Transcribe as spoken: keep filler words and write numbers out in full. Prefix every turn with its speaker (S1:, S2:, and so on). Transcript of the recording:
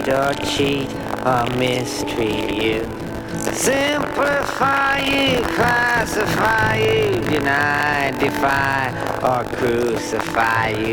S1: or cheat or mistreat you. Simplify you, classify you, deny, defy, or crucify you.